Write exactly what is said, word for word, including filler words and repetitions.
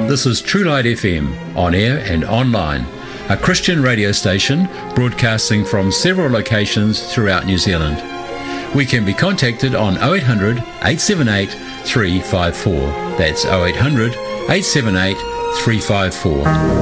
This is True Light F M, on air and online, a Christian radio station broadcasting from several locations throughout New Zealand. We can be contacted on oh eight hundred, eight seven eight, three five four. That's oh eight hundred, eight seven eight, three five four.